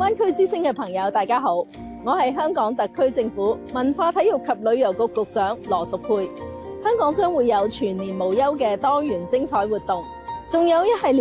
灣區之星嘅朋友，大家好，我係香港特區政府文化體育及旅遊局局長羅淑佩。香港將會有全年無休嘅多元精彩活動，仲有一系列